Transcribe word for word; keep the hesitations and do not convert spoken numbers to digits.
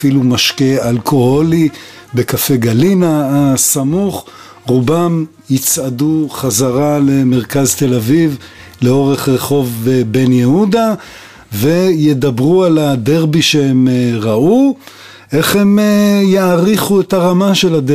אפילו משקה אלכוהולי בקפה גלינה הסמוך. רובם יצעדו חזרה למרכז תל אביב לאורך רחוב בן יהודה וידברו על הדרבי שהם ראו, איך הם יעריכו את הרמה של הדרבי